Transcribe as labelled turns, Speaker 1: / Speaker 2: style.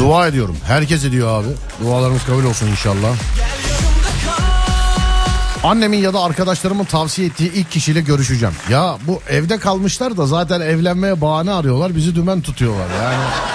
Speaker 1: Dua ediyorum. Herkes ediyor abi. Dualarımız kabul olsun inşallah. Annemin ya da arkadaşlarımın tavsiye ettiği ilk kişiyle görüşeceğim. Ya bu evde kalmışlar da zaten evlenmeye bahane arıyorlar. Bizi dümen tutuyorlar yani.